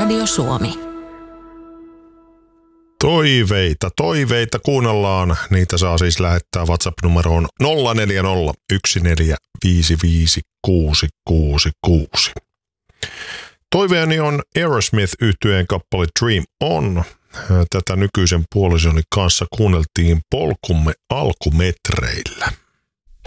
Radio Suomi. Toiveita kuunnellaan. Niitä saa siis lähettää WhatsApp-numeroon 0401455666. Toiveeni on Aerosmith-yhtyeen kappale Dream On. Tätä nykyisen puolisoni kanssa kuunneltiin polkumme alkumetreillä.